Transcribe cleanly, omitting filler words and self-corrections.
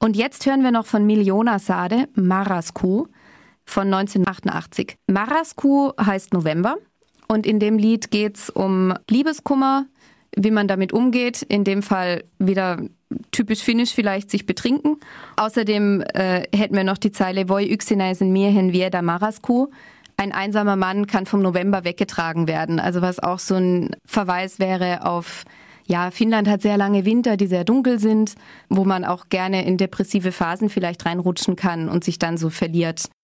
Und jetzt hören wir noch von Miljona Sade, Marasku von 1988. Marasku heißt November und in dem Lied geht's um Liebeskummer, wie man damit umgeht. In dem Fall wieder typisch finnisch vielleicht sich betrinken. Außerdem hätten wir noch die Zeile Voi yksinäisen miehen viedä marraskuu. Ein einsamer Mann kann vom November weggetragen werden. Also was auch so ein Verweis wäre auf, ja, Finnland hat sehr lange Winter, die sehr dunkel sind, wo man auch gerne in depressive Phasen vielleicht reinrutschen kann und sich dann so verliert